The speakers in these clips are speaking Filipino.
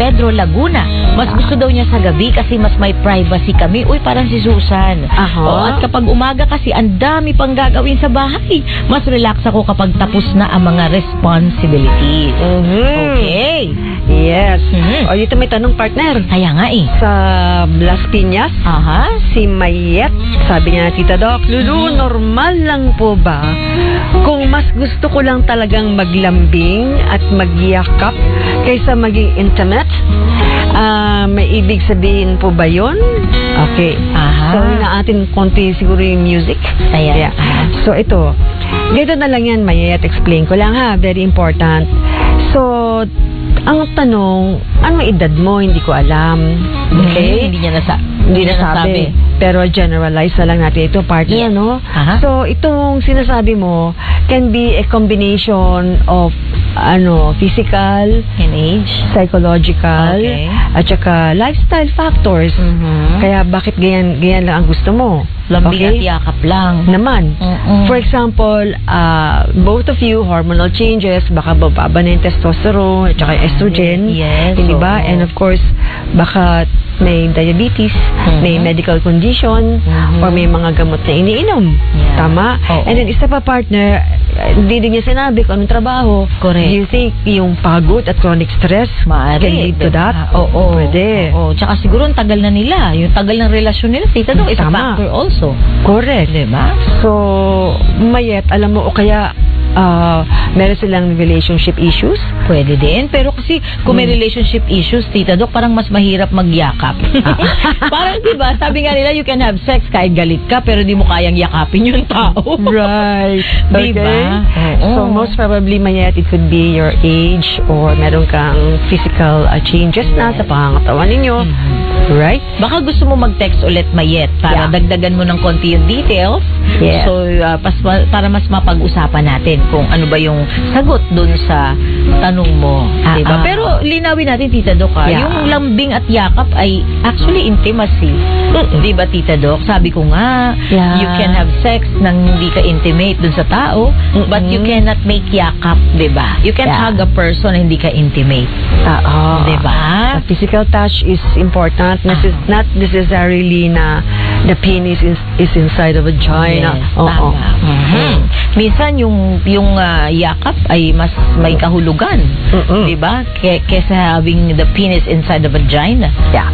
Pedro, Laguna. Mas gusto daw niya sa gabi kasi mas may privacy kami. Uy, parang si Susan. At kapag umaga kasi ang dami pang gagawin sa bahay. Mas relax ako kapag tapos na ang mga responsibilities. Okay. Yes. O, dito may tanong, partner. Kaya nga Sa Las Piñas, si Mayet, sabi niya, Tita Doc, Lulu, normal lang po ba kung mas gusto ko lang talagang maglambing at magyakap kaysa maging intimate? May ibig sabihin po ba yun? Okay. So, atin konti siguro yung music. Ayan. So, ito. Dito na lang yan, Mayet. Explain ko lang, ha? Very important. So, ang tanong, anong edad mo? Hindi ko alam. Okay? Hindi niya nasabi. Pero generalize na lang natin ito, partner, no? So, itong sinasabi mo can be a combination of physical and age, psychological, at saka lifestyle factors. Kaya bakit ganyan lang ang gusto mo? Lambing at yakap lang. Naman. For example, both of you, hormonal changes, baka bababa na yung testosterone at saka estrogen. Yes. Hindi ba? And of course, baka may diabetes, may medical condition, or may mga gamot na iniinom. Tama? And then, isa pa, partner, hindi din niya sinabi kung anong trabaho. Correct. Do you think yung pagod at chronic stress can lead to that? Pwede. Tsaka siguro ang tagal na nila. Yung tagal ng relasyon nila, Tita Doc, is a factor also. Correct. Diba? So, Mayet, alam mo, o kaya meron silang relationship issues? Pwede din. Pero kasi kung may relationship issues, Tita Doc, parang mas mahirap magyakap. Parang diba, sabi nga nila, you can have sex kahit galit ka, pero di mo kayang yakapin yung tao. Right. Diba? So most probably, Mayet, it could be your age or meron kang physical changes na sa pangangatawan ninyo. Right? Baka gusto mo mag-text ulit, Mayet, para dagdagan mo ng konti yung details. So, para mas mapag-usapan natin kung ano ba yung sagot dun sa tanong mo. Diba? Pero linawin natin, Tita Doc, yung lambing at yakap ay actually intimacy. Diba, Tita Doc? Sabi ko nga, you can have sex nang hindi ka intimate dun sa tao, but you cannot make yakap, diba? You can hug a person na hindi ka intimate. Diba? The physical touch is important. Not necessarily na the penis is inside of a vagina. Minsan yung yakap ay mas may kahulugan, diba? Kesa having the penis inside the vagina.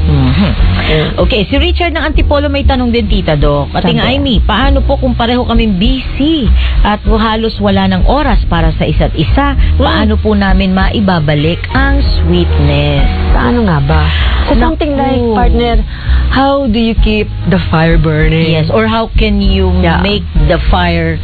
Okay, si Richard ng Antipolo may tanong din, Tita Doc. Ating Amy, paano po kung pareho kaming busy at halos wala ng oras para sa isa't isa? Paano po namin maibabalik ang sweetness? Paano nga ba? So something like, partner, how do you keep the fire burning? Yes, or how can you make the fire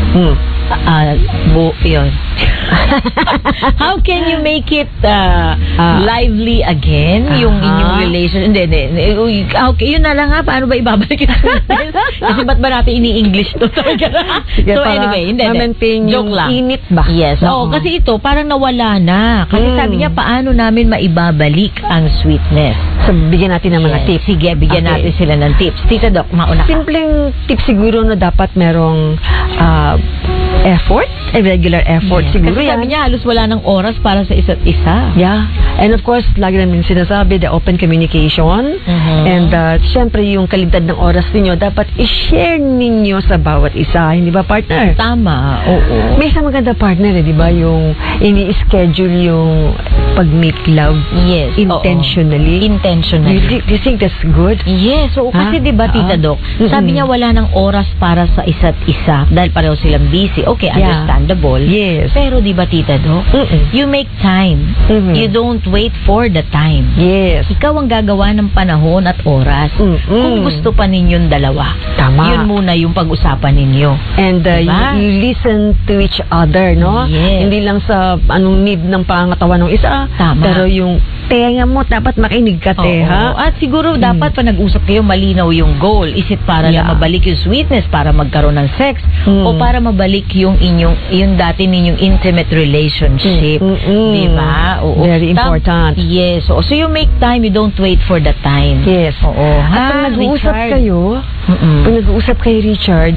yun. How can you make it lively again, yung inyong relation? Hindi. Okay, yun na lang ha. Paano ba ibabalik yung sweetness? Kasi ba't ba natin ini-English to? So anyway, hindi. Joke lang. Init ba? Yes. Kasi ito, parang nawala na. Kasi sabi niya, paano namin maibabalik ang sweetness? So, bigyan natin ng mga tips. Sige, bigyan natin sila ng tips. Tita Doc, mauna ka. Simpleng tips siguro na dapat merong effort, regular effort siguro kasi yan. Sabi niya, halos wala ng oras para sa isa't isa. And of course, lagi namin sinasabi, the open communication. And syempre, yung kalidad ng oras ninyo, dapat i-share ninyo sa bawat isa. Hindi ba, partner? Tama, May isang maganda, partner, di ba? Yung ini-schedule yung pag-make love. Yes. Intentionally. Do you think that's good? Yes. Kasi di ba, Tita Doc, sabi niya wala ng oras para sa isa't isa dahil pareho silang busy. Okay, understandable. Yes. Pero di ba, Tita Doc, you make time. You don't wait for the time. Yes. Ikaw ang gagawa ng panahon at oras. Kung gusto pa ninyong dalawa. Tama. Yun muna yung pag-usapan ninyo. And diba? you listen to each other, no? Yes. Hindi lang sa anong need ng pangatawan ng isa. Tama. Pero yung tenga mo, dapat makinig ka, ha? At siguro dapat pa nag-usap kayo, malinaw yung goal. Is it para lang mabalik yung sweetness, para magkaroon ng sex, o para mabalik yung dati ninyong intimate relationship? Diba? Very important. Yes. So you make time, you don't wait for the time. Yes. At pag nag-uusap kayo, pag nag-uusap kay Richard,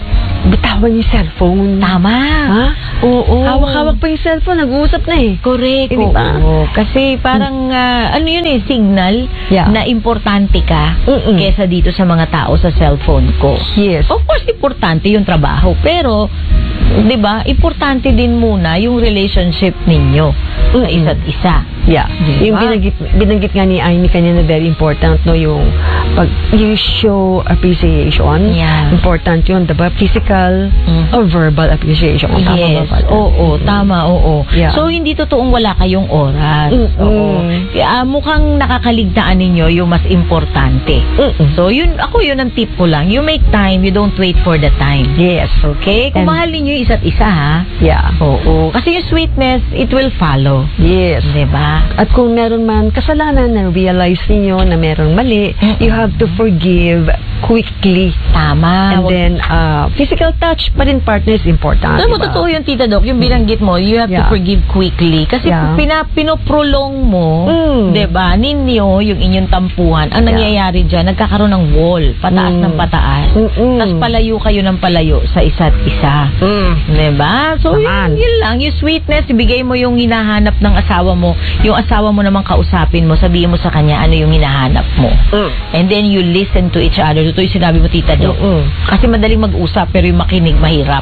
bitawan yung cellphone. Tama. Ha? Oo. Hawak-hawak pa yung cellphone, nag-uusap na eh. Correct. Hindi ba? Oo. Kasi parang, ano yun signal na importante ka kesa dito sa mga tao sa cellphone ko. Yes. Of course, importante yung trabaho. Pero, di ba, importante din muna yung relationship ninyo sa isa't isa. Yeah. Diba? Yung binanggit nga ni Amy kanina, very important, no? Yung you show appreciation. Yeah. Important yun, diba? Physical or verbal appreciation. Yes. Oo. Tama. Oo. Yeah. So, hindi totoong wala kayong oras. Oo. Mukhang nakakaligtaan ninyo yung mas importante. So, yun ang tip ko lang. You make time, you don't wait for the time. Yes. Okay? Kung mahal ninyo yung isa't isa, ha? Yeah. Oo. Kasi yung sweetness, it will follow. Yes. Diba? At kung meron man kasalanan na realize niyo na merong mali, you have to forgive quickly. Tama. And then, physical touch pa rin, partner, is important. Alam mo, totoo yung Tita Doc, yung binanggit mo, you have to forgive quickly. Kasi pinoprolong mo, diba, ninyo, yung inyong tampuhan, ang nangyayari dyan, nagkakaroon ng wall, pataas ng pataas. Tapos palayo kayo ng palayo sa isa't isa. Diba? So, yun lang. Yung sweetness, ibigay mo yung hinahanap ng asawa mo. Yung asawa mo naman kausapin mo, sabihin mo sa kanya ano yung hinahanap mo. And then you listen to each other. Ito yung sinabi mo, Tita Doc. Kasi madaling mag-usap, pero yung makinig mahirap.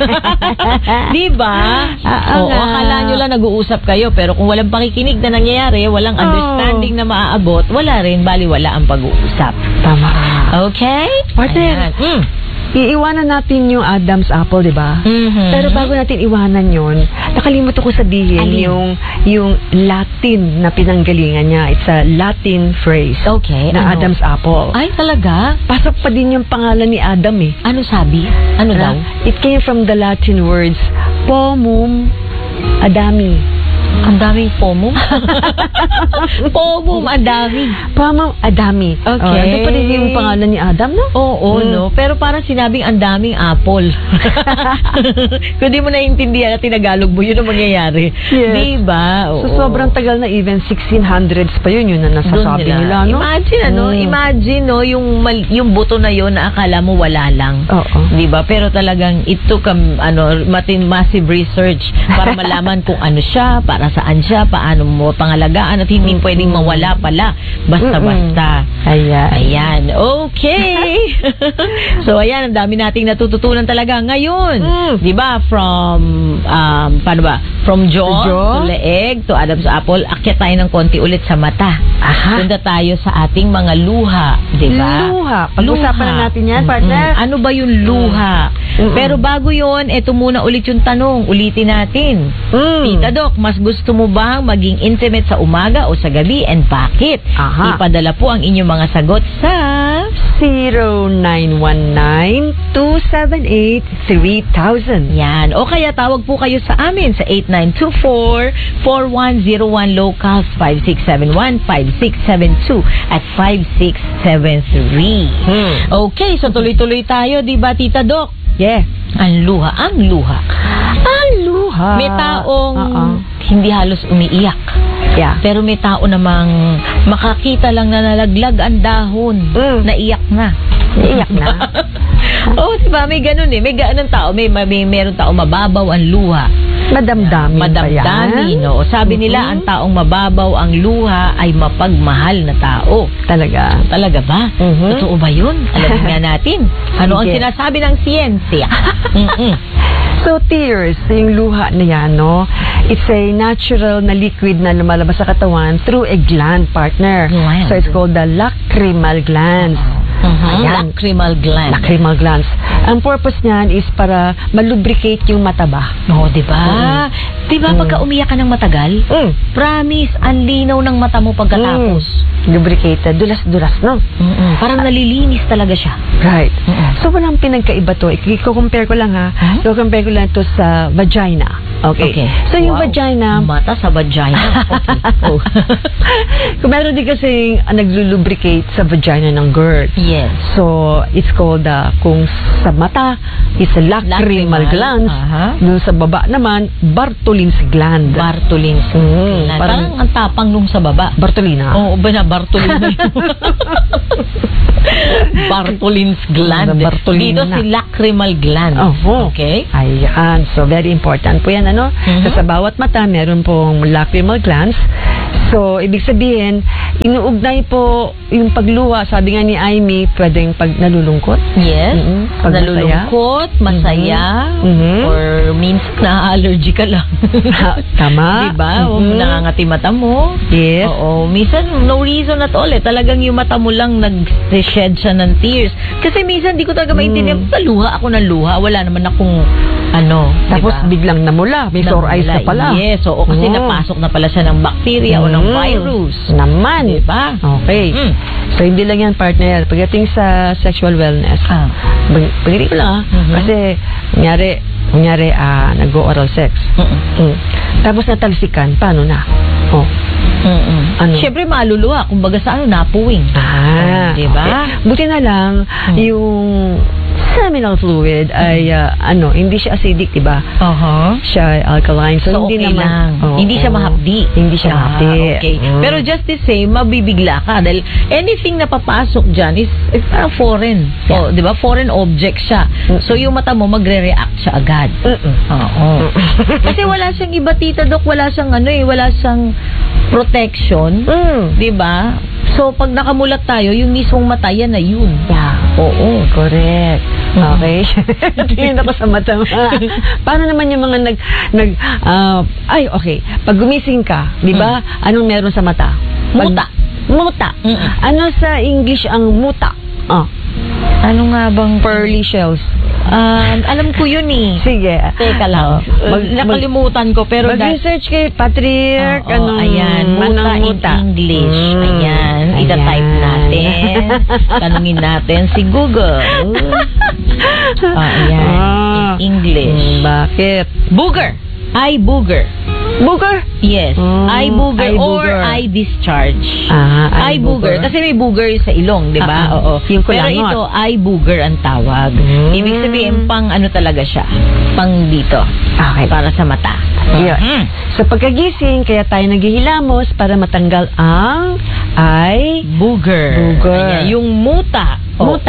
Diba? Oo, akala nyo lang nag-uusap kayo, pero kung walang pakikinig na nangyayari, walang understanding na maaabot, wala rin, baliwala ang pag-uusap. Tama. Okay? Partner, iiwanan natin yung Adam's apple, diba? Pero bago natin iwanan yun, nakalimutan ko sabihin yung Latin na pinanggalingan niya. It's a Latin phrase. Okay. Na Adam's apple. Ay, talaga? Pasok pa din yung pangalan ni Adam eh. Ano sabi? Ano daw? It came from the Latin words pomum adami. Ang daming pomum? Pomum adami. Pomum adami. Okay. Ito pa rin yung pangalan ni Adam, no? Oo, no? Pero parang sinabing ang daming apple. Kung di mo naiintindihan na tinagalog mo, yun ang mangyayari. Yes. Diba? Oo. So, sobrang tagal na, even 1600s pa yun na nasasabi nila, no? Imagine, no? Yung buto na yun na akala mo wala lang. Oo. Diba? Pero talagang it took massive research para malaman kung ano siya, para saan siya, paano mo pangalagaan, at hindi pwedeng mawala pala basta-basta. Ayan. Okay. So, ayan, ang dami nating natututunan talaga ngayon. Diba? From paano ba? From jaw to leeg to Adam's apple, akyat tayo ng konti ulit sa mata. Punta tayo sa ating mga luha. Diba? Luha. Pag-usapan na natin yan, partner. Ano ba yung luha? Pero bago yun, eto muna ulit yung tanong. Ulitin natin. Tita Doc, mas gusto mo bang maging intimate sa umaga o sa gabi, and bakit? Ipadala po ang inyong mga sagot sa 0919-278-3000. Yan. O kaya tawag po kayo sa amin sa 8924-4101 local 5671-5672 at 5673. Okay, so tuloy-tuloy tayo, di ba, Tita Doc? Yeah. Ang luha. May taong hindi halos umiiyak. Yeah. Pero may tao namang makakita lang na nalaglag ang dahon, naiyak na. Diba? May ganun eh. May ganun tao. Meron tao mababaw ang luha. Madamdamin, no? Sabi nila, ang taong mababaw ang luha ay mapagmahal na tao. Talaga ba? Totoo ba yun? Alamin nga natin. Ano ang sinasabi ng siyensya? So, tears, yung luha na yan, no? It's a natural na liquid na lumalabas sa katawan through a gland, partner. So, it's called the lacrimal glands. Lacrimal glands. Ang purpose niyan is para malubricate yung mata ba? Diba? Diba pagka umiyak ka ng matagal? Promise, ang linaw ng mata mo pagkatapos. Lubricated. Dulas-dulas, no? Parang nalilinis talaga siya. Right. So, walang pinagkaiba to. I-compare ko lang, ha? I-compare ko lang to sa vagina. Okay. So, yung vagina... Mata sa vagina. Okay. Kung meron din kasi naglulubricate sa vagina ng girl. Yes. So, it's called, kung sa mata, is lacrimal glands. Nung sa baba naman, Bartholin's gland. Bartholin's gland. Parang ang tapang nung sa baba. Bartholina. Oo, Bartholina. Bartholin's gland. Bartolina. Dito si lacrimal gland. Okay? Ayan. So, very important po yan, ano? So, sa bawat mata, meron pong lacrimal glands. So, ibig sabihin, inuugnay po yung pagluha. Sabi nga ni Amy, pwedeng pag nalulungkot. Yes. Pag nalulungkot, masaya, or means na allergy ka lang. Tama. Diba? O nangangati mata mo. Yes. Oo. Minsan, no reason at all. Talagang yung mata mo lang nag-shed siya ng tears. Kasi minsan, di ko talaga maintindihan. Luha ako ng luha. Wala naman akong tapos diba? biglang namula. May sore eyes ka pala. Yes. Oo. Kasi napasok na pala siya ng bacteria o ng virus. Naman. Diba? Okay. So, hindi lang yan, partner. Pagdating sa sexual wellness, pagdating ko lang, kasi, kunyari, nag-oral sex. Tapos natalsikan, paano na? Siyempre, maluluha. Kumbaga sa napuwing. Diba? Okay. Buti na lang, yung seminal fluid ay, hindi siya acidic, diba? Siya alkaline. So hindi okay naman. Lang. Hindi siya mahapdi. Hindi siya mahapdi. Okay. Pero just the same, mabibigla ka. Dahil anything na papasok dyan is parang foreign. Yeah. Diba? Foreign object siya. So yung mata mo, magre-react siya agad. Kasi wala siyang iba, Tita Doc. Wala siyang wala siyang protection. Diba? So pag nakamulat tayo, yung mismong mata, yan na yun. Yeah. Oo, correct. Okay. Tingin ako sa mata mo. Paano naman yung mga okay. Pag gumising ka, di ba? Anong meron sa mata? Muta. Ano sa English ang muta? Ano nga bang pearly shells? Alam ko yun eh. Sige. Teka lang. Nakalimutan ko. Pero mag-research kay Patrick. Ayan. Muta in English. Ayan. Ita-type natin. Tanungin natin si Google. Ayan. In English. Bakit? Booger. Eye booger. Booger? Yes. Eye booger or eye discharge. Eye booger. Kasi may booger sa ilong, di ba? Oo. Pero ito, eye booger ang tawag. Ibig sabihin, pang talaga siya. Pang dito. Okay. Para sa mata. Yun. So, pagkagising, kaya tayo naghihilamos para matanggal ang eye booger. Ayan, yung muta.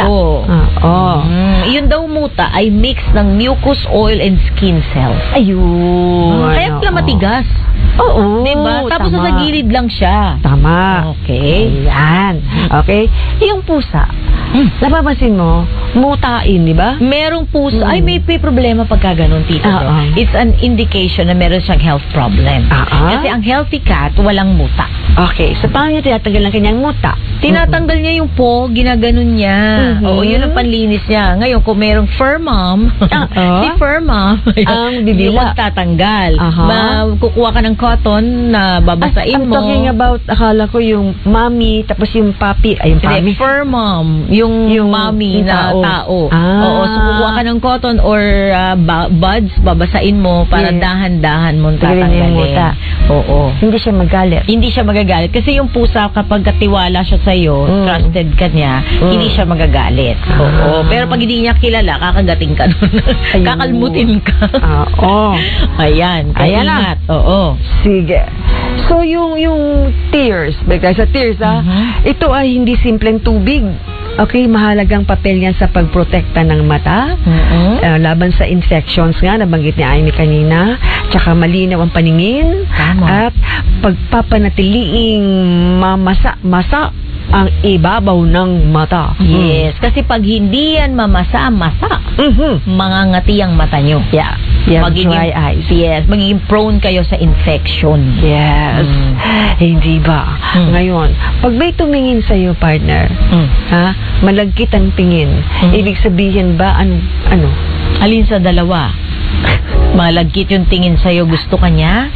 Yun daw muta ay mix ng mucus, oil, and skin cells. Ayun. Kaya pala matigas. Oo. Diba? Tapos sa gilid lang siya. Tama. Okay. Ayan. Okay. Yung pusa, napapansin mo, mutain, di ba? Merong pusa. Ay, may problema pagka ganun, Tita. It's an indication na meron siyang health problem. Kasi ang healthy cat, walang muta. Okay. So, paano niya tinatanggal ang kanyang muta? Tinatanggal niya yung ginaganon niya. Oo, yun ang panlinis niya. Ngayon, kung merong fur mom, si fur mom, ang bibila. Yung magtatanggal. Kukuha ka ng cotton na babasain mo. I'm talking about, akala ko yung mommy, tapos yung papi, yung mommy. Fur mom, yung mommy na tao. Oo, so kukuha ka ng cotton or buds, babasain mo para dahan-dahan mo tatanggalin. Oo. Hindi siya magalit. Hindi siya magagalit. Kasi yung pusa, kapag katiwala siya sa'yo, trusted ka niya, hindi siya magagalit. Oo. Pero pag hindi niya kilala, kakagating ka nun. Kakalmutin ka. Ayan. Kaya ingat. Oo. Sige. So, yung tears, sa tears, ito ay hindi simpleng tubig. Okay, mahalagang papel yan sa pagprotekta ng mata, laban sa infections nga, nabanggit ni Amy kanina, tsaka malinaw ang paningin, at pagpapanatiliing masa ang ibabaw ng mata. Yes, kasi pag hindi yan mamasa, mangangati ang mata nyo. Yeah. Dry eyes. Yes, magiging prone kayo sa infection. Yes. Hindi ba? Ngayon, pag may tumingin sa'yo, partner, malagkit ang tingin, ibig sabihin ba, ano? Alin sa dalawa? Malagkit yung tingin sa'yo, gusto ka niya?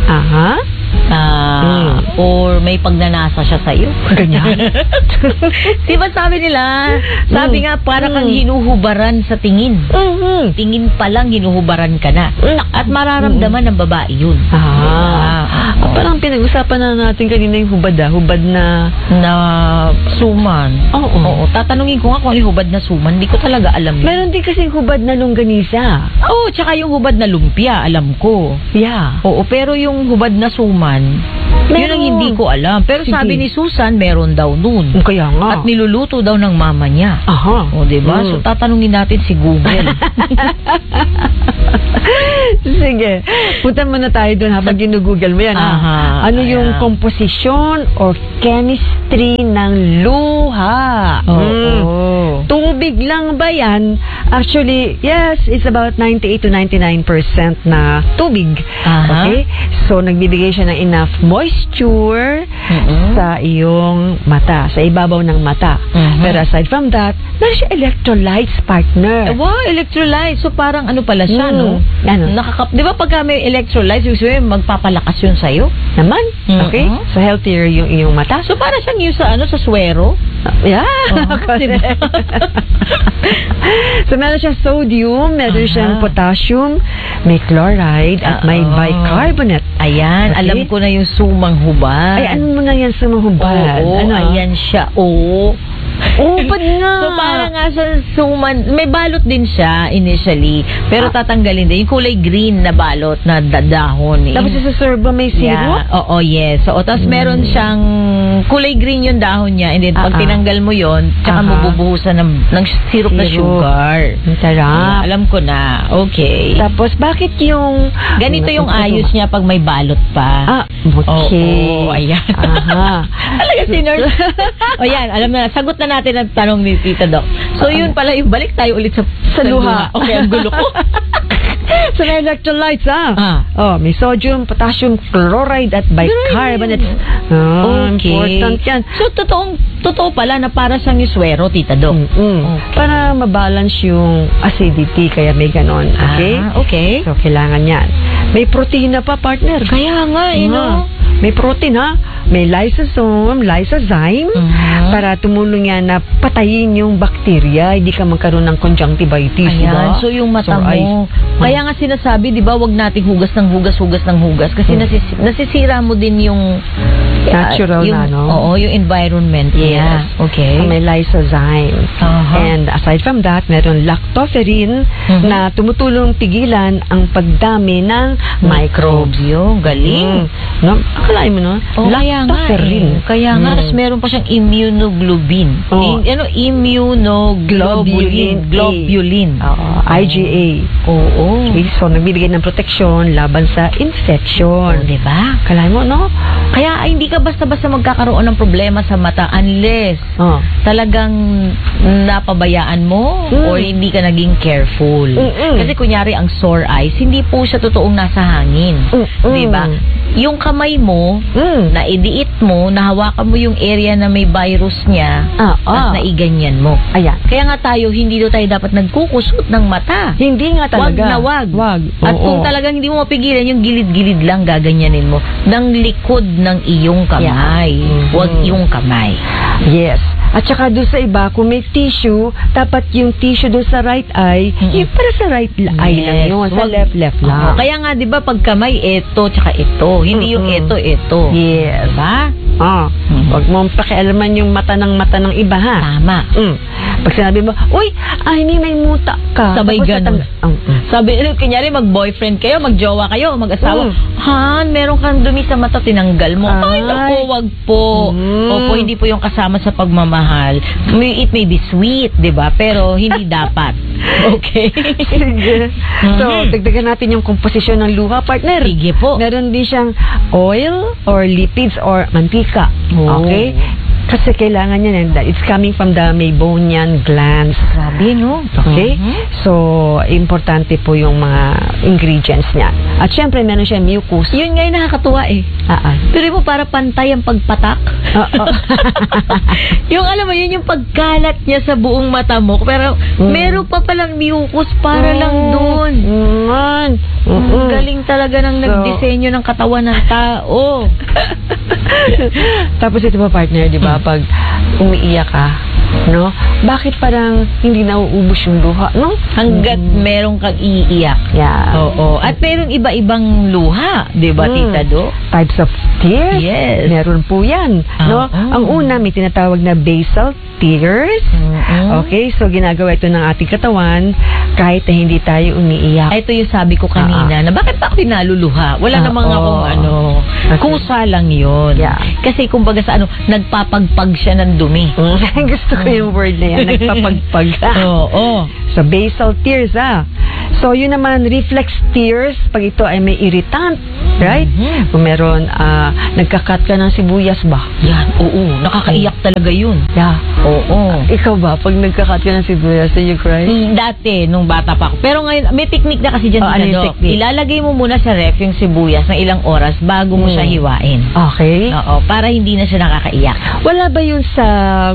Or may pagnanasa siya sa'yo? Ganyan. Diba sabi nila, sabi nga, para kang hinuhubaran sa tingin. Tingin pa lang, hinuhubaran ka na. At mararamdaman ng babae yun. Parang pinag-usapan na natin kanina yung hubad na suman. Oo. Tatanungin ko nga kung yung hubad na suman, hindi ko talaga alam. Meron din kasi hubad na longganisa. Tsaka yung hubad na lumpia, alam ko. Yeah. Oo, pero yung hubad na suman, naman. Yun ang hindi ko alam. Pero sabi ni Susan, meron daw nun. Kaya nga. At niluluto daw ng mama niya. Aha. O, diba? So, tatanungin natin si Google. Sige. Punta muna tayo doon habang ginugoogle mo yan. Ano yung komposisyon or chemistry ng luha? Tubig lang ba yan? Actually, yes, it's about 98 to 99% na tubig. Okay? So, nagbibigay siya ng enough moisture sa iyong mata, sa ibabaw ng mata. Pero aside from that, meron siya electrolytes, partner. Wow, electrolytes. So, parang ano pala siya, no? Di ba pagka may electrolytes, magpapalakas yun sa'yo? Naman. Okay? So, healthier yung iyong mata. So, parang siyang yung sa suwero? Yeah. So, meron siyang sodium, meron siyang potassium, may chloride, at may bicarbonate. Ayan, alam ko na yung sumang hubad. Ay, ano mo na yan, sumang hubad? Ayan siya. Pad nga. So, parang nga sa suman, may balot din siya initially, pero tatanggalin din. Yung kulay green na balot na dahon. Tapos sa serve may syrup? Yeah. Yes. So, tapos meron siyang kulay green yung dahon niya, and then pag tinanggal mo yon, tsaka mo bubuhusan ng syrup na sugar. Sarap. Alam ko na. Okay. Tapos, bakit yung... Ganito yung ayos niya pag may balot pa. Okay. Ayan. Talaga si nurse. Yan, alam na. Sagot na natin ang tanong ni Tita Doc. So, yun pala, yung balik tayo ulit sa luha. Okay, ang gulo ko. So, may electrolytes, may sodium, potassium, chloride, at bicarbonate. Important yan. So, totoo pala na para siyang iswero, Tita Doc. Para mabalance yung acidity, kaya may ganon. Okay? Okay. So, kailangan yan. May protina pa, partner. Kaya nga, may protein, may lysozyme, para tumulong yan na patayin yung bakterya, hindi ka magkaroon ng conjunctivitis. Ayan, so yung mata mo. Kaya nga sinasabi, di ba, wag nating hugas ng hugas kasi nasisira mo din yung natural na, no? Oo, yung environment. Yes. Okay. So, may lysozyme. And aside from that, meron lactoferrin na tumutulong pigilan ang pagdami ng microbes. Yung galing. No? Akalain mo, no? Lactoferrin. Kaya nga, tapos meron pa siyang immunoglobulin. Globulin. IgA. Okay, so nagbibigay ng proteksyon laban sa infection. Diba? Akalain mo, no? Kaya hindi ka basta-basta magkakaroon ng problema sa mata unless talagang napabayaan mo or hindi ka naging careful. Kasi kunyari ang sore eyes, hindi po siya totoong nasa hangin. Diba? Yung kamay mo, na idiit mo, nahawakan mo yung area na may virus niya, tapos naiganyan mo. Ayan. Kaya nga tayo, hindi daw tayo dapat nagkukusot ng mata. Hindi nga talaga. Wag. At kung talagang hindi mo mapigilan, yung gilid-gilid lang gaganyanin mo ng likod ng iyong kamay. Wag yung kamay. Yes. At saka doon sa iba, kung may tissue, dapat yung tissue doon sa right eye, yung para sa right eye lang yun. Sa left lang. Kaya nga, di ba, pag kamay, ito, tsaka ito. Hindi yung ito. Yes. Diba? Huwag mong pakialaman yung mata ng iba, ha? Tama. Pag sinabi mo, uy, may muta ka. Sabay ganun. Sabi, kunyari, mag-boyfriend kayo, mag-jowa kayo, mag-asawa. Han, meron kang dumi sa mata, tinanggal mo. Ay, naku, wag po. Opo, hindi po yung kasama sa pagmamahal. It may be sweet, di ba? Pero hindi dapat. Okay? Sige. So, dagdagan natin yung komposisyon ng luha, partner. Sige po. Meron din siyang oil or lipids or mantika. Okay? Kasi kailangan yan. It's coming from the meibomian glands. Grabe, no? Okay? So, importante po yung mga ingredients niya. At syempre, meron siya mucus. Yun nga yung nakakatuwa eh. Pero mo para pantay ang pagpatak. Yung alam mo, yun yung pagkalat niya sa buong mata mo. Pero meron pa palang mucus para lang doon. Galing talaga ng nagdisenyo ng katawan ng tao. Tapos ito pa, partner, di ba? Pag umiiyak ka, no? Bakit parang hindi nauubos yung luha, no? Hanggat merong kang iiyak. Yeah. Oo. At merong iba-ibang luha, di ba, Tita Do? Types of tears? Yes. Meron po yan, no? Ang una, may tinatawag na basal tears. Okay, so ginagawa ito ng ating katawan kahit na hindi tayo umiiyak. Ito yung sabi ko kanina, na bakit pa ako naluluha? Wala namang akong kusa lang yun. Yeah. Kasi kumbaga sa nagpapagpag siya ng dumi. Gusto ko yung word na yan, nagpapagpag. So, basal tears, So, yun naman, reflex tears, pag ito ay may irritant, right? Kung meron, nagkakat ka ng sibuyas ba? Yan, oo. Nakakaiyak talaga yun. Yeah. Oo. Ikaw ba, pag nagkakat ka ng sibuyas, do you cry? Dati, nung bata pa ako. Pero ngayon, may technique na kasi dyan, Dok. Technique? Ilalagay mo muna sa ref yung sibuyas ng ilang oras bago mo siya hiwain. Okay. Oo, para hindi na siya nakakaiyak. Wala ba yun sa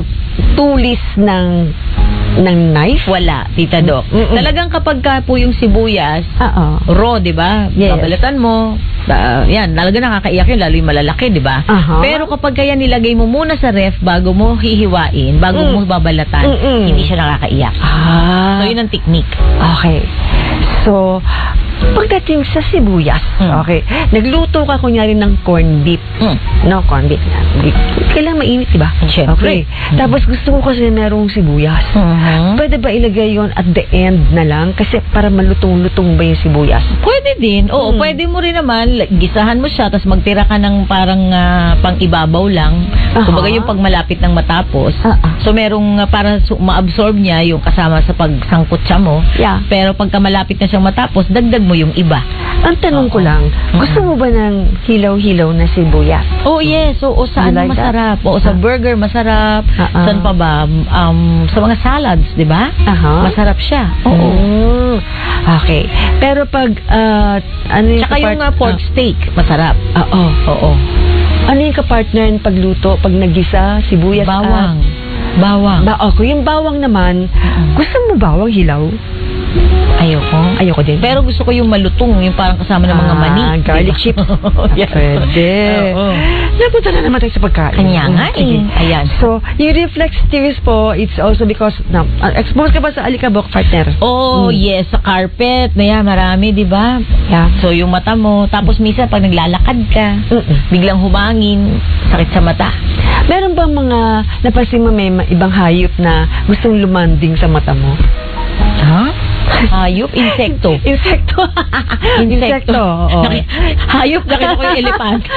tulis ng knife? Wala, Tita Doc. Talagang kapag ka po yung sibuyas, raw, di ba? Yes. Babalatan mo. Yan, talaga nakakaiyak yun, lalo yung malalaki, di ba? Pero kapag kaya nilagay mo muna sa ref bago mo hihiwain, bago mo babalatan, hindi siya nakakaiyak. So, yun ang technique. Okay. So, pagdating sa sibuyas, okay, nagluto ka kunyari ng corned beef. No, corned beef na. Kailangan mainit, diba? Siyempre. Okay. Tapos gusto ko kasi merong sibuyas. Pwede ba ilagay yon at the end na lang? Kasi para malutong-lutong ba yung sibuyas? Pwede din. Oo, pwede mo rin naman, gisahan mo siya, tapos magtira ka ng parang pang-ibabaw lang. Kumbaga yung pag malapit ng matapos. So, merong para ma-absorb niya yung kasama sa pagsangkot siya mo. Yeah. Pero pagka malapit na siyang matapos, dagdag mo yung iba. Ang tanong ko lang, gusto mo ba ng hilaw-hilaw na sibuyas? Oh, yes. Oo, sa like masarap. Oo, sa burger masarap. Saan pa ba? Sa mga salads, di ba? Masarap siya. Oo. Okay. Pero pag, ano yung tsaka yung pork steak, masarap. Oo. Ano yung kapartner pagluto, pag nagisa, sibuyas? Bawang. Okay, yung bawang naman, gusto mo bawang hilaw? Ayoko din. Pero gusto ko yung malutong, yung parang kasama ng mga mani. Garlic chips. Pwede. Napunta na naman tayo sa pagkain. Kanya nga Ayan. So, yung reflex tears po, it's also because, exposed ka ba sa alikabok, partner? Yes, sa carpet. Marami, di ba? Yeah. So, yung mata mo. Tapos, minsan, pag naglalakad ka, biglang humangin, sakit sa mata. Meron bang mga, napansin mo may ibang hayop na gustong lumanding sa mata mo? Hayop? Insekto. Insekto. Hayop, nakita ko yung elepante.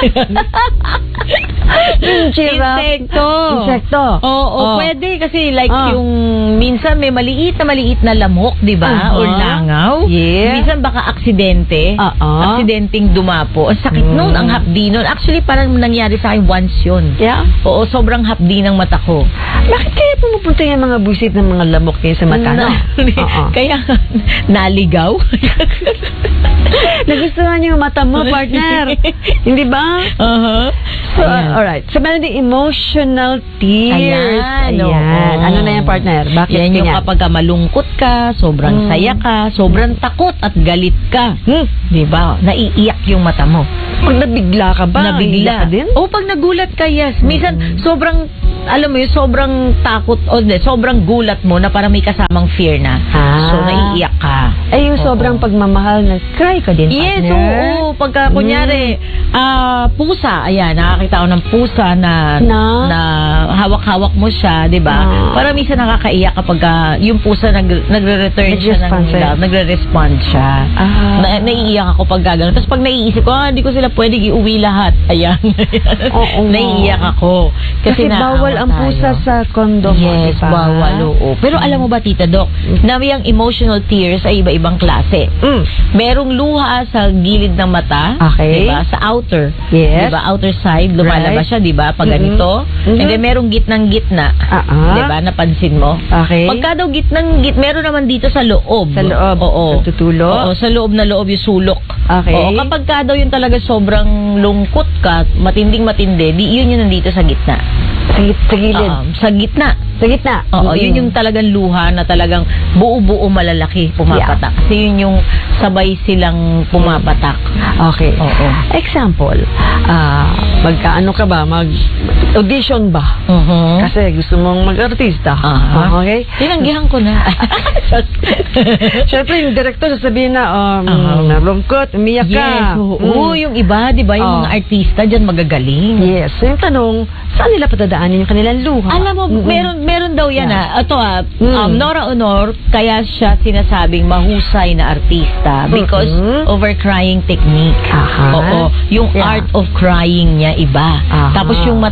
Insekto. Oo, pwede kasi like yung minsan may maliit na lamok, di ba? Or langaw. Yeah. Minsan baka aksidente. Aksidenteng dumapo. Ang sakit nun, ang hapdi nun. Actually, parang nangyari sa akin once yun. Yeah? Oo, sobrang hapdi ng mata ko. Bakit kaya pumupunta yung mga buwisit ng mga lamok kayo sa mata? Kaya naligaw. Nagustuhan yung mata mo, partner. Hindi ba? So, alright. So, meron din emotional tears. Ayan. Ano na yan, partner? Bakit yan yung kapag malungkot ka, sobrang saya ka, sobrang takot at galit ka. Diba? Naiiyak yung mata mo. Pag nabigla ka ba? Nabigla ka din? Pag nagulat ka, yes. Minsan, sobrang, alam mo yun, sobrang takot, sobrang gulat mo na parang may kasamang fear na. So, naiiyak ka. Ay, yung sobrang pagmamahal, nag-cry ka din, partner? Yes, oo. Pagka, kunyari, pusa, ayan, nakakita ko ng pusa na hawak-hawak mo siya, di ba? Para minsan nakakaiyak kapag yung pusa nagre-return siya ng love, nagre-respond siya. Naiiyak ako pag gano'n. Tapos pag naiisip ko, hindi ko sila pwede iuwi lahat. Ayan. Naiiyak ako. Kasi bawal ang pusa sa kondo. Yes, bawal. Oo. Pero alam mo ba, Tita Doc, na yung emotional tears ay iba-ibang klase. Merong luha sa gilid ng mata, diba? Sa outer. Yes. Diba? Outer side, lumalabas siya, diba? Pag ganito. And then merong gitnang-gitna. Diba? Napansin mo? Okay. Pagka daw gitnang-git, meron naman dito sa loob. Sa loob? Oo. Tutulog? Oo, sa loob na loob yung sulok. Okay. Oo, kapag ka daw yung talaga sobrang lungkot ka, matinding-matindi, yun yung nandito sa gitna. Sa gilid? Sa gitna. Sa gitna? Oo, yun yung talagang luha na talagang buo-buo malalaki pumapatak. Kasi yun yung sabay silang pumapatak. Okay. Oo. Example, magkaano ka ba? Mag-audition ba? Kasi gusto mong mag-artista. Okay? Tinanggihan ko na. Siyempre, yung director sasabihin na, nalungkot, umiyak ka. Yes, oo. Yung iba, di ba? Yung mga artista dyan magagaling. Yes. So, yung tanong, saan nila patadaanin yung kanilang luha? Alam mo, meron meron daw yan Ito Nora Honor, kaya siya sinasabing mahusay na artista because over crying technique. Oo. Yung art of crying niya iba. Tapos yung